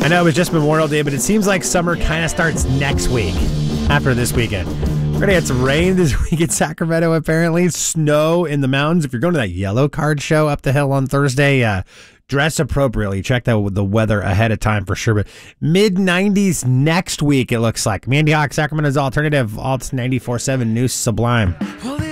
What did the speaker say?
I know it was just Memorial Day, but it seems like summer kind of starts next week after this weekend. We're going to get some rain this week in Sacramento, apparently. Snow in the mountains. If you're going to that Yellow Card show up the hill on Thursday, dress appropriately. Check the weather ahead of time for sure. But mid-90s next week, it looks like. Mandy Hawk, Sacramento's alternative, Alt 94.7 New Sublime.